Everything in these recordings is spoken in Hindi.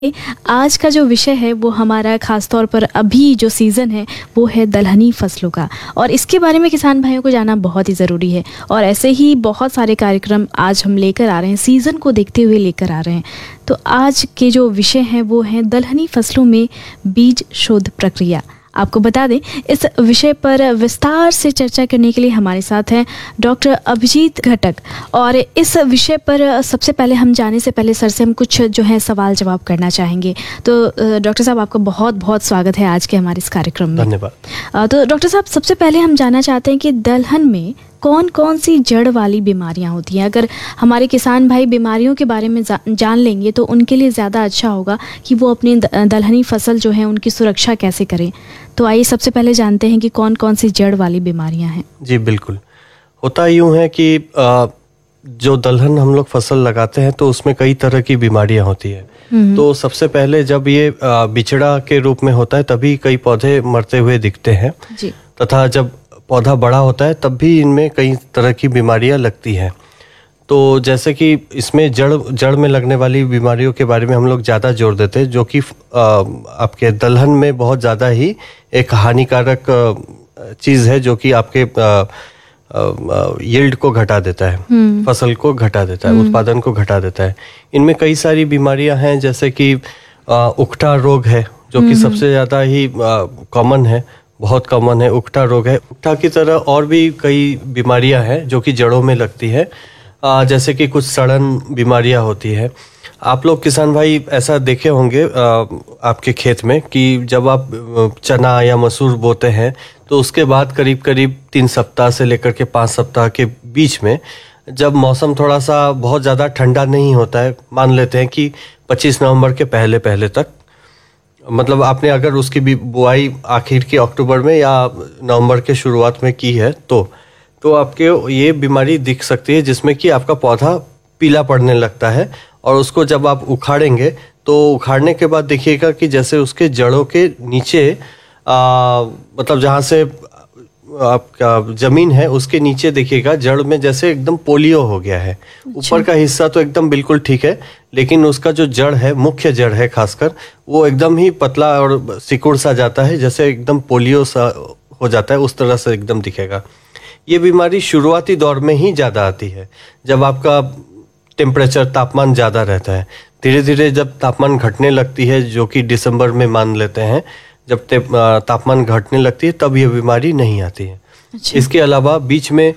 आज का जो विषय है वो हमारा खास तौर पर अभी जो सीज़न है वो है दलहनी फसलों का, और इसके बारे में किसान भाइयों को जानना बहुत ही ज़रूरी है। और ऐसे ही बहुत सारे कार्यक्रम आज हम लेकर आ रहे हैं, सीज़न को देखते हुए लेकर आ रहे हैं। तो आज के जो विषय हैं वो हैं दलहनी फसलों में बीज शोध प्रक्रिया। आपको बता दें, इस विषय पर विस्तार से चर्चा करने के लिए हमारे साथ हैं डॉक्टर अभिजीत घटक। और इस विषय पर सबसे पहले हम जाने से पहले सर से हम कुछ जो है सवाल जवाब करना चाहेंगे। तो डॉक्टर साहब, आपका बहुत बहुत स्वागत है आज के हमारे इस कार्यक्रम में। धन्यवाद। तो डॉक्टर साहब, सबसे पहले हम जानना चाहते हैं कि दलहन में कौन कौन सी जड़ वाली बीमारियां होती हैं। अगर हमारे किसान भाई बीमारियों के बारे में जान लेंगे तो उनके लिए ज़्यादा अच्छा होगा कि वो अपनी दलहनी फसल जो है उनकी सुरक्षा कैसे करें। तो आइए सबसे पहले जानते हैं कि कौन कौन सी जड़ वाली बीमारियां हैं। जी बिल्कुल, होता यूँ है कि जो दलहन हम लोग फसल लगाते हैं तो उसमें कई तरह की बीमारियां होती है। तो सबसे पहले जब ये बिचड़ा के रूप में होता है तभी कई पौधे मरते हुए दिखते हैं जी। तथा जब पौधा बड़ा होता है तब भी इनमें कई तरह की बीमारियां लगती हैं। तो जैसे कि इसमें जड़ में लगने वाली बीमारियों के बारे में हम लोग ज़्यादा जोर देते हैं, जो कि आपके दलहन में बहुत ज़्यादा ही एक हानिकारक चीज़ है, जो कि आपके यील्ड को घटा देता है, फसल को घटा देता है, उत्पादन को घटा देता है। इनमें कई सारी बीमारियां हैं, जैसे कि उकठा रोग है, जो कि सबसे ज़्यादा ही कॉमन है, बहुत कॉमन है। उकठा रोग है। उकठा की तरह और भी कई बीमारियां हैं जो कि जड़ों में लगती है, जैसे कि कुछ सड़न बीमारियां होती है। आप लोग किसान भाई ऐसा देखे होंगे आपके खेत में कि जब आप चना या मसूर बोते हैं तो उसके बाद करीब करीब 3 सप्ताह से लेकर के 5 सप्ताह के बीच में जब मौसम थोड़ा सा बहुत ज़्यादा ठंडा नहीं होता है, मान लेते हैं कि 25 नवंबर के पहले तक, मतलब आपने अगर उसकी भी बुआई आखिर के अक्टूबर में या नवंबर के शुरुआत में की है तो आपके ये बीमारी दिख सकती है, जिसमें कि आपका पौधा पीला पड़ने लगता है। और उसको जब आप उखाड़ेंगे तो उखाड़ने के बाद देखिएगा कि जैसे उसके जड़ों के नीचे मतलब जहाँ से आपका जमीन है उसके नीचे देखिएगा जड़ में जैसे एकदम पोलियो हो गया है। ऊपर का हिस्सा तो एकदम बिल्कुल ठीक है, लेकिन उसका जो जड़ है, मुख्य जड़ है खासकर, वो एकदम ही पतला और सिकुड़ सा जाता है, जैसे एकदम पोलियो सा हो जाता है, उस तरह से एकदम दिखेगा। ये बीमारी शुरुआती दौर में ही ज़्यादा आती है, जब आपका टेम्परेचर, तापमान ज़्यादा रहता है। धीरे धीरे जब तापमान घटने लगती है, जो कि दिसंबर में मान लेते हैं, जब तापमान घटने लगती है तब ये बीमारी नहीं आती है। अच्छा। इसके अलावा बीच में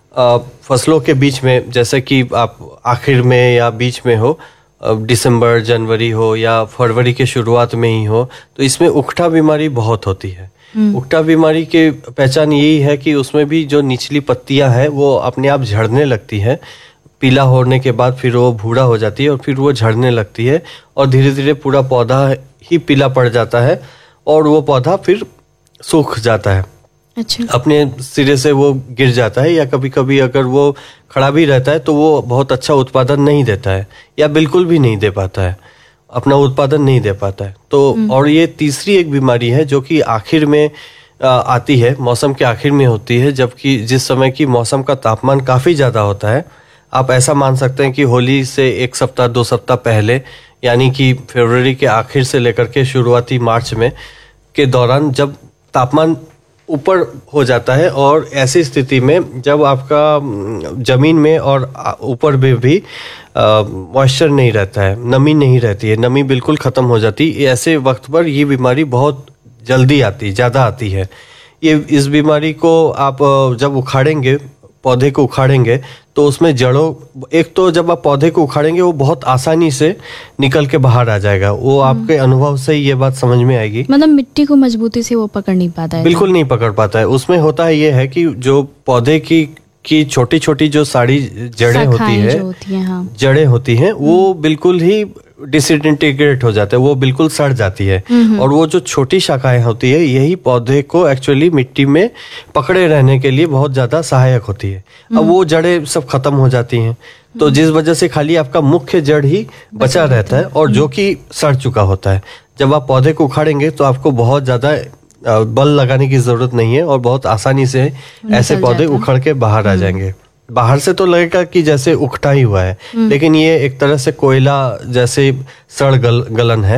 फसलों के बीच में, जैसे कि आप आखिर में या बीच में हो, दिसंबर जनवरी हो या फरवरी के शुरुआत में ही हो, तो इसमें उकठा बीमारी बहुत होती है। उकठा बीमारी की पहचान यही है कि उसमें भी जो निचली पत्तियां हैं वो अपने आप झड़ने लगती है। पीला होने के बाद फिर वो भूरा हो जाती है और फिर वो झड़ने लगती है और धीरे धीरे पूरा पौधा ही पीला पड़ जाता है और वो पौधा फिर सूख जाता है। अच्छा। अपने सिरे से वो गिर जाता है, या कभी कभी अगर वो खड़ा भी रहता है तो वो बहुत अच्छा उत्पादन नहीं देता है या बिल्कुल भी नहीं दे पाता है, अपना उत्पादन नहीं दे पाता है। तो और ये तीसरी एक बीमारी है जो कि आखिर में आती है, मौसम के आखिर में होती है, जबकि जिस समय की मौसम का तापमान काफ़ी ज़्यादा होता है। आप ऐसा मान सकते हैं कि होली से 1 सप्ताह 2 सप्ताह पहले, यानी कि फरवरी के आखिर से लेकर के शुरुआती मार्च में के दौरान जब तापमान ऊपर हो जाता है, और ऐसी स्थिति में जब आपका जमीन में और ऊपर में भी मॉइस्चर नहीं रहता है, नमी नहीं रहती है, नमी बिल्कुल ख़त्म हो जाती है, ऐसे वक्त पर ये बीमारी बहुत जल्दी आती, ज़्यादा आती है। इस बीमारी को आप जब उखाड़ेंगे, पौधे को उखाड़ेंगे, तो उसमें जड़ों, एक तो जब आप पौधे को उखाड़ेंगे वो बहुत आसानी से निकल के बाहर आ जाएगा, वो आपके अनुभव से ही ये बात समझ में आएगी। मतलब मिट्टी को मजबूती से वो पकड़ नहीं पाता है, बिल्कुल नहीं पकड़ पाता है। उसमें होता है ये है कि जो पौधे की छोटी छोटी जो सारी जड़ें होती है, हाँ, जड़ें होती हैं, वो बिल्कुल ही डिसइंटीग्रेट हो जाते हैं, वो बिल्कुल सड़ जाती है। और वो जो छोटी शाखाएं होती है, यही पौधे को एक्चुअली मिट्टी में पकड़े रहने के लिए बहुत ज्यादा सहायक होती है। अब वो जड़ें सब खत्म हो जाती हैं, तो जिस वजह से खाली आपका मुख्य जड़ ही बचा रहता है, और जो कि सड़ चुका होता है। जब आप पौधे को उखाड़ेंगे तो आपको बहुत ज्यादा बल लगाने की जरूरत नहीं है और बहुत आसानी से ऐसे पौधे उखड़ के बाहर आ जाएंगे। बाहर से तो लगेगा कि जैसे उखटा ही हुआ है, लेकिन ये एक तरह से कोयला जैसे गलन है